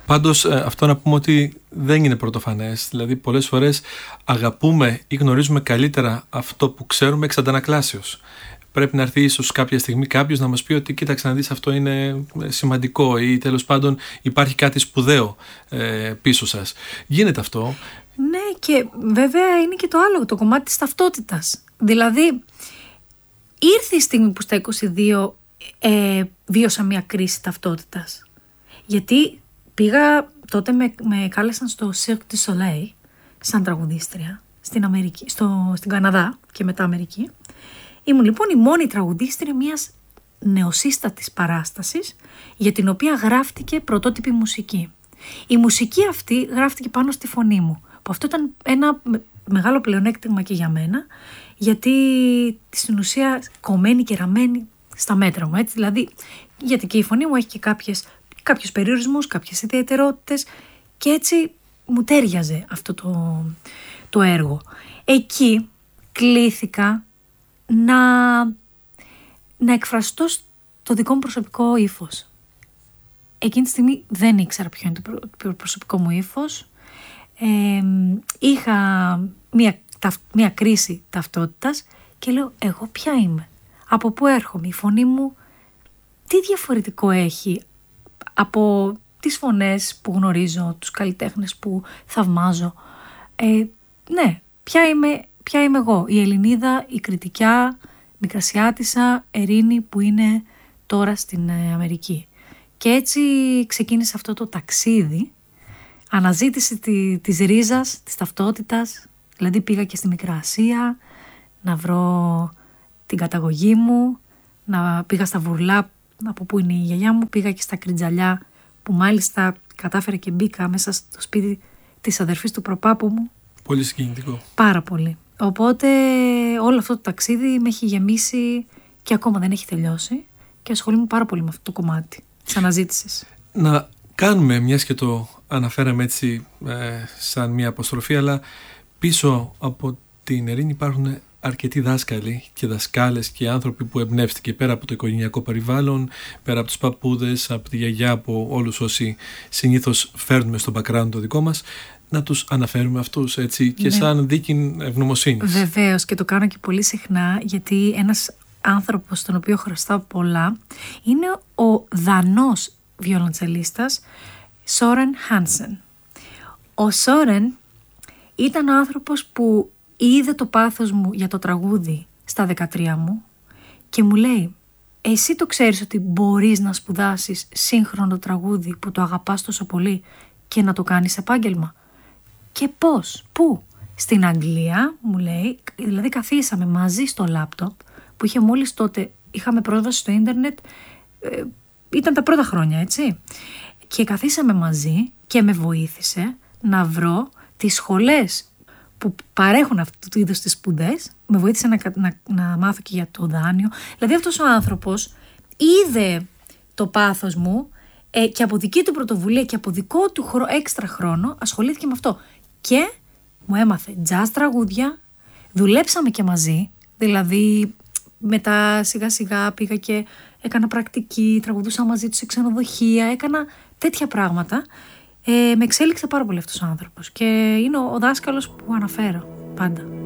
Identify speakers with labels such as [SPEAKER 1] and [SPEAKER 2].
[SPEAKER 1] Πάντως αυτό να πούμε ότι δεν είναι πρωτοφανές. Δηλαδή πολλές φορές αγαπούμε ή γνωρίζουμε καλύτερα αυτό που ξέρουμε εξ αντανακλάσεως. Πρέπει να έρθει ίσως κάποια στιγμή κάποιος να μας πει ότι κοίταξε να δεις, αυτό είναι σημαντικό ή τέλος πάντων υπάρχει κάτι σπουδαίο πίσω σας. Γίνεται αυτό.
[SPEAKER 2] Ναι, και βέβαια είναι και το άλλο, το κομμάτι της ταυτότητας. Δηλαδή ήρθε η στιγμή που στα 22 βίωσα μια κρίση ταυτότητας. Γιατί πήγα, τότε με κάλεσαν στο Cirque du Soleil σαν τραγουδίστρια στην Αμερική, στην Καναδά και μετά Αμερική. Ήμουν λοιπόν η μόνη τραγουδίστρια μιας νεοσύστατης παράστασης για την οποία γράφτηκε πρωτότυπη μουσική. Η μουσική αυτή γράφτηκε πάνω στη φωνή μου, που αυτό ήταν ένα μεγάλο πλεονέκτημα και για μένα, γιατί στην ουσία κομμένη και ραμμένη στα μέτρα μου, έτσι, δηλαδή, γιατί και η φωνή μου έχει και κάποιους περιορισμούς, κάποιες ιδιαιτερότητες και έτσι μου τέριαζε αυτό το έργο. Εκεί κλήθηκα να εκφραστώ το δικό μου προσωπικό ύφος. Εκείνη τη στιγμή δεν ήξερα ποιο είναι το προσωπικό μου ύφος. Είχα μια κρίση ταυτότητας και λέω εγώ ποια είμαι, από πού έρχομαι, η φωνή μου τι διαφορετικό έχει από τις φωνές που γνωρίζω, τους καλλιτέχνες που θαυμάζω. Ναι, ποια είμαι εγώ, η Ελληνίδα, η Κρητικιά, Μικρασιάτισσα, Ερήνη που είναι τώρα στην Αμερική. Και έτσι ξεκίνησε αυτό το ταξίδι, αναζήτηση της ρίζας, της ταυτότητας. Δηλαδή πήγα και στη Μικρά Ασία να βρω την καταγωγή μου, πήγα στα Βουρλά από που είναι η γιαγιά μου, πήγα και στα Κριτζαλιά που μάλιστα κατάφερα και μπήκα μέσα στο σπίτι της αδερφής του προπάπου μου.
[SPEAKER 1] Πολύ συγκινητικό.
[SPEAKER 2] Πάρα πολύ. Οπότε όλο αυτό το ταξίδι με έχει γεμίσει και ακόμα δεν έχει τελειώσει και ασχολούμαι πάρα πολύ με αυτό το κομμάτι της αναζήτησης.
[SPEAKER 1] Να κάνουμε, μιας και το αναφέραμε έτσι σαν μια αποστροφή, αλλά πίσω από την Ερήνη υπάρχουν αρκετοί δάσκαλοι και δασκάλες και άνθρωποι που εμπνεύστηκε πέρα από το οικογενειακό περιβάλλον, πέρα από τους παππούδες, από τη γιαγιά, από όλους όσοι συνήθως φέρνουμε στο background το δικό μας, να τους αναφέρουμε αυτούς έτσι και σαν δίκην ευγνωμοσύνης.
[SPEAKER 2] Βεβαίως, και το κάνω και πολύ συχνά, γιατί ένας άνθρωπος τον οποίο χρωστάω πολλά είναι ο Δανός βιολοντσελίστας Σόρεν Χάνσεν. Ο Σόρεν ήταν ο άνθρωπος που είδε το πάθος μου για το τραγούδι στα 13 μου και μου λέει εσύ το ξέρεις ότι μπορείς να σπουδάσεις σύγχρονο τραγούδι που το αγαπάς τόσο πολύ και να το κάνεις επάγγελμα? Και πώς, πού? Στην Αγγλία, μου λέει, δηλαδή καθίσαμε μαζί στο λάπτοπ που είχε μόλις τότε, είχαμε πρόσβαση στο ίντερνετ, ήταν τα πρώτα χρόνια, έτσι. Και καθίσαμε μαζί και με βοήθησε να βρω τις σχολές που παρέχουν αυτού του είδους τις σπουδές, με βοήθησε να μάθω και για το δάνειο. Δηλαδή αυτός ο άνθρωπος είδε το πάθος μου και από δική του πρωτοβουλία και από δικό του έξτρα χρόνο ασχολήθηκε με αυτό. Και μου έμαθε jazz τραγούδια, δουλέψαμε και μαζί, δηλαδή μετά σιγά σιγά πήγα και έκανα πρακτική, τραγουδούσα μαζί του σε ξενοδοχεία, έκανα τέτοια πράγματα. Με εξέλιξε πάρα πολύ αυτός ο άνθρωπος και είναι ο δάσκαλος που αναφέρω πάντα.